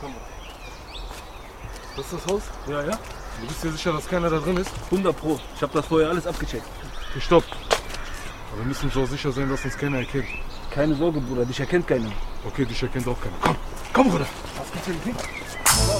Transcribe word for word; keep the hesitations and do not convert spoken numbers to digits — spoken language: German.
Das ist das Haus? Ja, ja. Du bist dir sicher, dass keiner da drin ist? hundert Pro. Ich habe das vorher alles abgecheckt. Okay, stopp. Aber wir müssen so sicher sein, dass uns keiner erkennt. Keine Sorge, Bruder. Dich erkennt keiner. Okay, dich erkennt auch keiner. Komm, komm, Bruder. Was gibt's denn hier?